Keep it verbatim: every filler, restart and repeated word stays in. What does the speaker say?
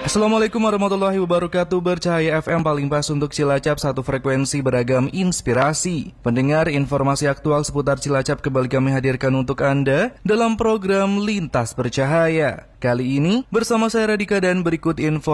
Assalamualaikum warahmatullahi wabarakatuh. Bercahaya F M paling pas untuk Cilacap, satu frekuensi beragam inspirasi. Pendengar, informasi aktual seputar Cilacap kembali kami hadirkan untuk Anda dalam program Lintas Bercahaya. Kali ini bersama saya Radika dan berikut info